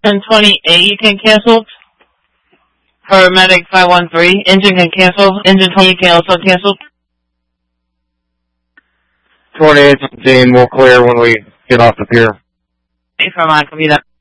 1028, you can cancel. Paramedic 513, engine can cancel. Engine 20 can also cancel. 2817, we'll clear when we get off the pier. From on, copy that.